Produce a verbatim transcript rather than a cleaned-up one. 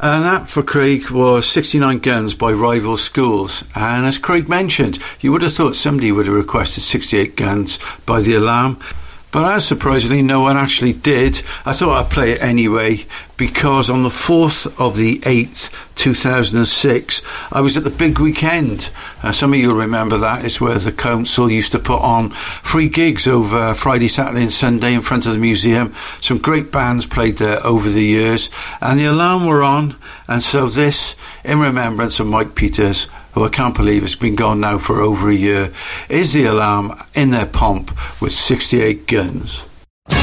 And that for Craig was sixty-nine Guns by Rival Schools. And as Craig mentioned, you would have thought somebody would have requested sixty-eight Guns by The Alarm. But as surprisingly, no one actually did. I thought I'd play it anyway, because on the fourth of the eighth, two thousand six, I was at the Big Weekend. Uh, some of you will remember that. It's where the council used to put on free gigs over Friday, Saturday and Sunday in front of the museum. Some great bands played there over the years. And The Alarm were on. And so this, in remembrance of Mike Peters, who I can't believe has been gone now for over a year, is The Alarm in their pomp with sixty-eight Guns.